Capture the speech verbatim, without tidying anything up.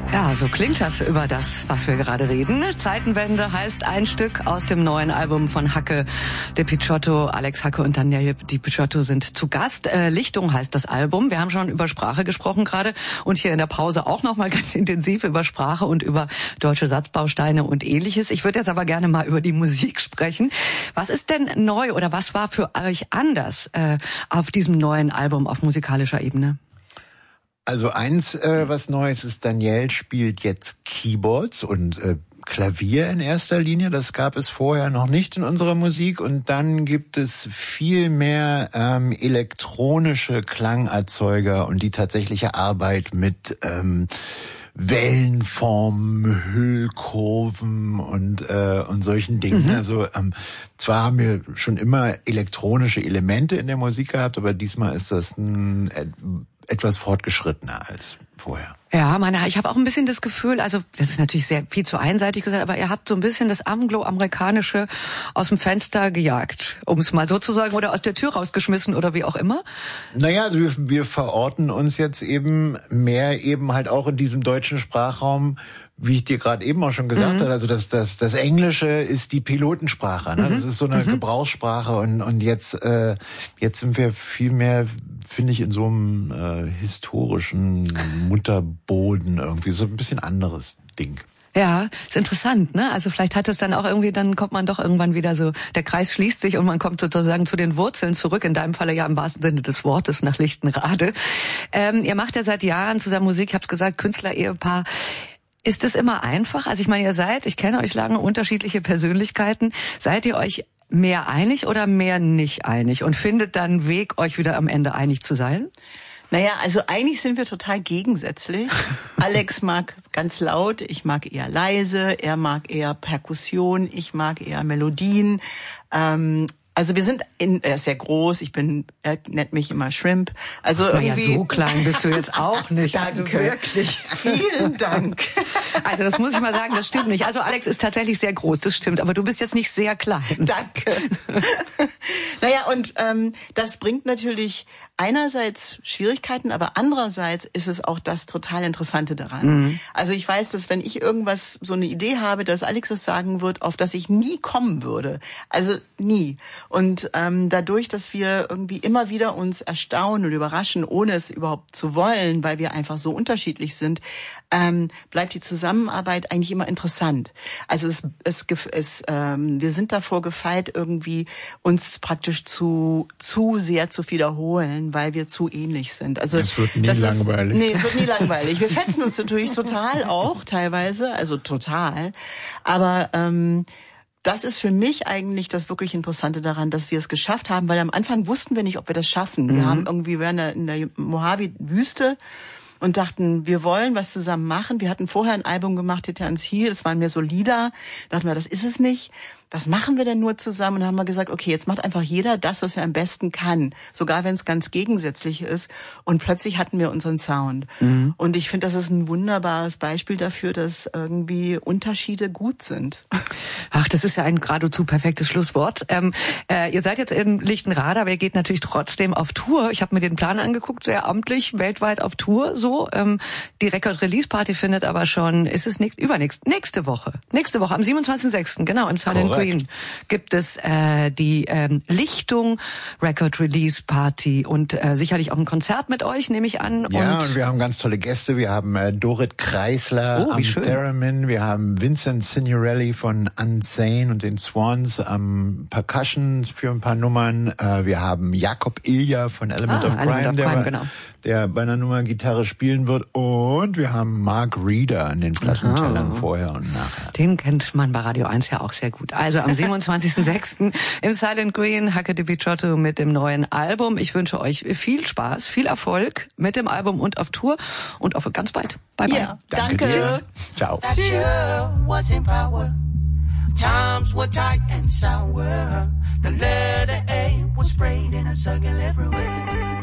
Ja, so klingt das über das, was wir gerade reden. Zeitenwende heißt ein Stück aus dem neuen Album von Hacke de Picciotto. Alex Hacke und Daniele Di Picciotto sind zu Gast. Äh, Lichtung heißt das Album. Wir haben schon über Sprache gesprochen gerade und hier in der Pause auch noch mal ganz intensiv über Sprache und über deutsche Satzbausteine und Ähnliches. Ich würde jetzt aber gerne mal über die Musik sprechen. Was ist denn neu oder was war für euch anders äh, auf diesem neuen Album auf musikalischer Ebene? Also eins, äh, was Neues ist, Danielle spielt jetzt Keyboards und äh, Klavier in erster Linie. Das gab es vorher noch nicht in unserer Musik. Und dann gibt es viel mehr ähm, elektronische Klangerzeuger und die tatsächliche Arbeit mit ähm, Wellenformen, Hüllkurven und äh, und solchen Dingen. Mhm. Also ähm, zwar haben wir schon immer elektronische Elemente in der Musik gehabt, aber diesmal ist das ein äh, etwas fortgeschrittener als vorher. Ja, meine, ich habe auch ein bisschen das Gefühl, also das ist natürlich sehr viel zu einseitig gesagt, aber ihr habt so ein bisschen das Anglo-Amerikanische aus dem Fenster gejagt, um es mal so zu sagen, oder aus der Tür rausgeschmissen oder wie auch immer. Naja, also wir, wir verorten uns jetzt eben mehr eben halt auch in diesem deutschen Sprachraum, wie ich dir gerade eben auch schon gesagt mhm. habe, also das, das, das Englische ist die Pilotensprache, ne? Mhm. Das ist so eine mhm. Gebrauchssprache und, und jetzt, äh, jetzt sind wir viel mehr, finde ich, in so einem äh, historischen Mutterboden irgendwie, so ein bisschen anderes Ding. Ja, ist interessant, ne? Also vielleicht hat es dann auch irgendwie, dann kommt man doch irgendwann wieder so, der Kreis schließt sich und man kommt sozusagen zu den Wurzeln zurück, in deinem Falle ja im wahrsten Sinne des Wortes nach Lichtenrade. Ähm, ihr macht ja seit Jahren zusammen Musik, ich hab's gesagt, Künstler-Ehepaar. Ist es immer einfach? Also ich meine, ihr seid, ich kenne euch lange, unterschiedliche Persönlichkeiten. Seid ihr euch mehr einig oder mehr nicht einig? Und findet dann einen Weg, euch wieder am Ende einig zu sein? Naja, also eigentlich sind wir total gegensätzlich. Alex mag ganz laut, ich mag eher leise, er mag eher Perkussion, ich mag eher Melodien. Ähm, Also wir sind, in, er ist sehr groß, ich bin, er nennt mich immer Shrimp. Also Ach, irgendwie. Ja, so klein bist du jetzt auch nicht. Danke. Also wirklich. Vielen Dank. Also das muss ich mal sagen, das stimmt nicht. Also Alex ist tatsächlich sehr groß, das stimmt, aber du bist jetzt nicht sehr klein. Danke. Naja, und ähm, das bringt natürlich einerseits Schwierigkeiten, aber andererseits ist es auch das total Interessante daran. Mhm. Also ich weiß, dass wenn ich irgendwas, so eine Idee habe, dass Alex was sagen wird, auf das ich nie kommen würde. Also nie. Und ähm, dadurch, dass wir irgendwie immer wieder uns erstaunen und überraschen, ohne es überhaupt zu wollen, weil wir einfach so unterschiedlich sind, ähm, bleibt die Zusammenarbeit eigentlich immer interessant. Also es, es, es ähm, wir sind davor gefeit, irgendwie uns praktisch zu zu sehr zu wiederholen, weil wir zu ähnlich sind. Also es wird nie langweilig. Ist, nee, es wird nie langweilig. Wir fetzen uns natürlich total auch teilweise, also total. Aber ähm, das ist für mich eigentlich das wirklich Interessante daran, dass wir es geschafft haben, weil am Anfang wussten wir nicht, ob wir das schaffen. Wir mhm. haben irgendwie, wir waren in der Mojave-Wüste und dachten, wir wollen was zusammen machen. Wir hatten vorher ein Album gemacht, Hit ans Ziel, das waren mehr so Lieder. Da dachten wir, das ist es nicht. Was machen wir denn nur zusammen? Und dann haben wir gesagt, okay, jetzt macht einfach jeder das, was er am besten kann. Sogar wenn es ganz gegensätzlich ist. Und plötzlich hatten wir unseren Sound. Mhm. Und ich finde, das ist ein wunderbares Beispiel dafür, dass irgendwie Unterschiede gut sind. Ach, das ist ja ein geradezu perfektes Schlusswort. Ähm, äh, ihr seid jetzt in Lichtenrade, aber ihr geht natürlich trotzdem auf Tour. Ich habe mir den Plan angeguckt, sehr amtlich, weltweit auf Tour so. Ähm, die Record-Release-Party findet aber schon, ist es nächst, übernächst, nächste Woche. Nächste Woche, am siebenundzwanzigsten sechsten genau, im Silent Green gibt es äh, die ähm, Lichtung Record Release Party und äh, sicherlich auch ein Konzert mit euch, nehme ich an. Ja, und, und wir haben ganz tolle Gäste. Wir haben äh, Dorit Kreisler oh, am Theremin, wir haben Vincent Signorelli von Unsane und den Swans am Percussion für ein paar Nummern. Äh, wir haben Jakob Ilja von Element ah, of Crime, Element of der, Crime genau. der bei einer Nummer Gitarre spielen wird. Und wir haben Mark Reeder an den Plattentellern vorher und nachher. Den kennt man bei Radio eins ja auch sehr gut. Also am siebenundzwanzigsten sechsten im Silent Green, Hacke de Picciotto mit dem neuen Album. Ich wünsche euch viel Spaß, viel Erfolg mit dem Album und auf Tour und auf ganz bald. Bye bye. Ja, danke. danke. Tschüss. Ciao. Times were tight and sour. The letter A was sprayed in a circle everywhere.